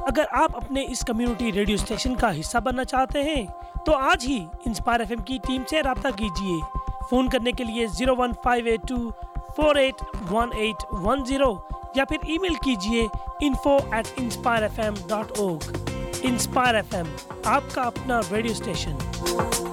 अगर आप अपने इस कम्युनिटी रेडियो स्टेशन का हिस्सा बनना चाहते हैं तो आज ही इंस्पायर एफएम की टीम से राब्ता कीजिए। फोन करने के लिए 01582481810 या फिर ईमेल कीजिए info@inspirefm.org। इंस्पायर एफएम, आपका अपना रेडियो स्टेशन।